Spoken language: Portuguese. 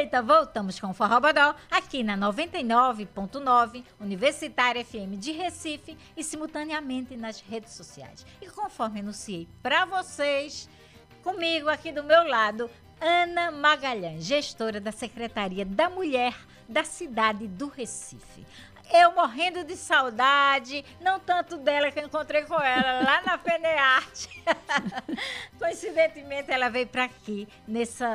Eita, voltamos com o Forró Bodó, aqui na 99.9, Universitária FM de Recife e simultaneamente nas redes sociais. E conforme anunciei para vocês, comigo aqui do meu lado, Ana Magalhães, gestora da Secretaria da Mulher da cidade do Recife. Eu morrendo de saudade, não tanto dela que eu encontrei com ela lá na FENEARTE. Coincidentemente, ela veio para aqui,